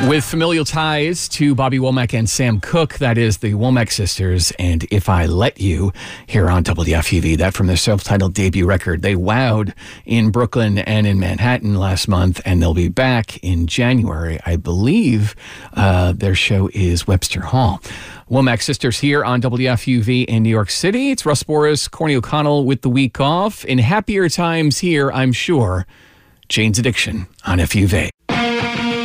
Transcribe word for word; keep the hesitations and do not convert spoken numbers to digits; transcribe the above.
With familial ties to Bobby Womack and Sam Cooke, that is the Womack sisters, and If I Let You, here on W F U V. That from their self-titled debut record. They wowed in Brooklyn and in Manhattan last month, and they'll be back in January. I believe uh, their show is Webster Hall. Womack sisters here on W F U V in New York City. It's Russ Boris, Corny O'Connell with the week off. In happier times here, I'm sure, Jane's Addiction on F U V.